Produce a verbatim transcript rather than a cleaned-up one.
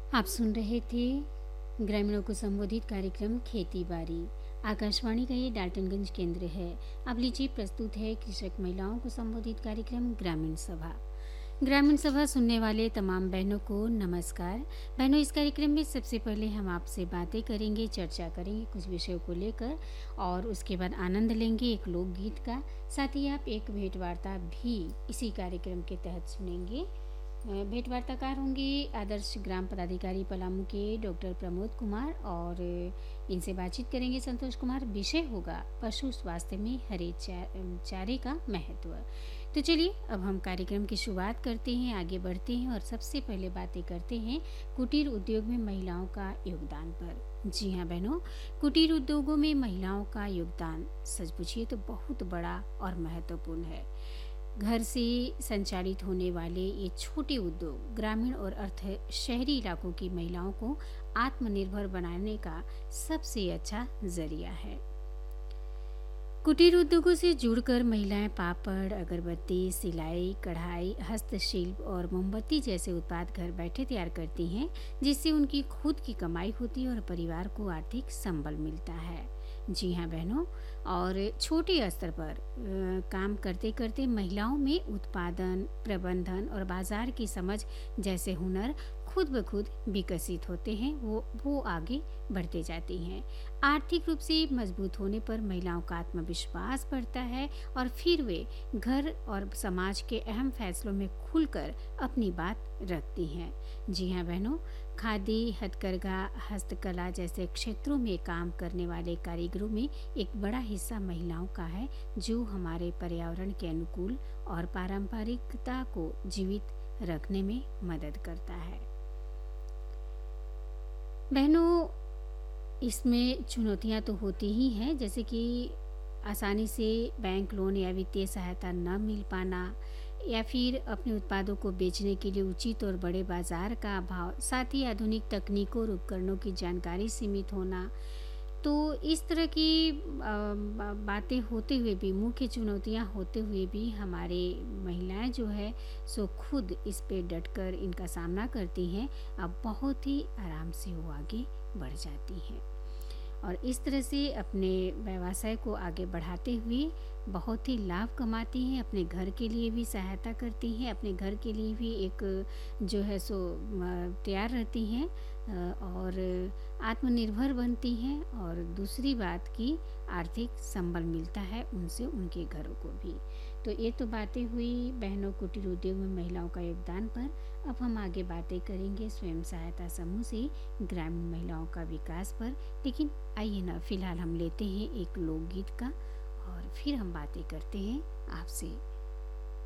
आप सुन रहे थे ग्रामीणों को संबोधित कार्यक्रम खेती बाड़ी। आकाशवाणी का ये डाल्टनगंज केंद्र है। अब लीजिए प्रस्तुत है कृषक महिलाओं को संबोधित कार्यक्रम ग्रामीण सभा। ग्रामीण सभा सुनने वाले तमाम बहनों को नमस्कार। बहनों, इस कार्यक्रम में सबसे पहले हम आपसे बातें करेंगे, चर्चा करेंगे कुछ विषयों को लेकर और उसके बाद आनंद लेंगे एक लोकगीत का। साथ ही आप एक भेंट वार्ता भी इसी कार्यक्रम के तहत सुनेंगे। भेंट वार्ताकार होंगे आदर्श ग्राम पदाधिकारी पलामू के डॉक्टर प्रमोद कुमार और इनसे बातचीत करेंगे संतोष कुमार। विषय होगा पशु स्वास्थ्य में हरे चारे का महत्व। तो चलिए अब हम कार्यक्रम की शुरुआत करते हैं, आगे बढ़ते हैं और सबसे पहले बातें करते हैं कुटीर उद्योग में महिलाओं का योगदान पर। जी हाँ बहनों, कुटीर उद्योगों में महिलाओं का योगदान सच पूछिए तो बहुत बड़ा और महत्वपूर्ण है। घर से संचालित होने वाले ये छोटे उद्योग ग्रामीण और अर्थ शहरी इलाकों की महिलाओं को आत्मनिर्भर बनाने का सबसे अच्छा जरिया है। कुटीर उद्योगों से जुड़कर महिलाएं पापड़, अगरबत्ती, सिलाई, कढ़ाई, हस्तशिल्प और मोमबत्ती जैसे उत्पाद घर बैठे तैयार करती हैं, जिससे उनकी खुद की कमाई होती है और परिवार को आर्थिक संबल मिलता है। जी हाँ बहनों, और छोटे स्तर पर आ, काम करते करते महिलाओं में उत्पादन, प्रबंधन और बाजार की समझ जैसे हुनर खुद ब खुद विकसित होते हैं, वो वो आगे बढ़ते जाती हैं। आर्थिक रूप से मजबूत होने पर महिलाओं का आत्मविश्वास बढ़ता है और फिर वे घर और समाज के अहम फैसलों में खुलकर अपनी बात रखती हैं। जी हाँ बहनों, खादी, हथकरघा, हस्तकला जैसे क्षेत्रों में काम करने वाले कारीगरों में एक बड़ा हिस्सा महिलाओं का है, जो हमारे पर्यावरण के अनुकूल और पारंपरिकता को जीवित रखने में मदद करता है। बहनों, इसमें चुनौतियां तो होती ही हैं, जैसे कि आसानी से बैंक लोन या वित्तीय सहायता न मिल पाना या फिर अपने उत्पादों को बेचने के लिए उचित और बड़े बाजार का अभाव, साथ ही आधुनिक तकनीकों और उपकरणों की जानकारी सीमित होना। तो इस तरह की बातें होते हुए भी, मुख्य चुनौतियां होते हुए भी हमारे महिलाएं जो है सो खुद इस पे डटकर इनका सामना करती हैं। अब बहुत ही आराम से वो आगे बढ़ जाती हैं और इस तरह से अपने व्यवसाय को आगे बढ़ाते हुए बहुत ही लाभ कमाती हैं, अपने घर के लिए भी सहायता करती हैं, अपने घर के लिए भी एक जो है सो तैयार रहती हैं और आत्मनिर्भर बनती हैं और दूसरी बात की आर्थिक संबल मिलता है उनसे उनके घरों को भी। तो ये तो बातें हुई बहनों कुटीर उद्योग में महिलाओं का योगदान पर। अब हम आगे बातें करेंगे स्वयं सहायता समूह से ग्रामीण महिलाओं का विकास पर। लेकिन आइए ना, फिलहाल हम लेते हैं एक लोकगीत का और फिर हम बातें करते हैं आपसे।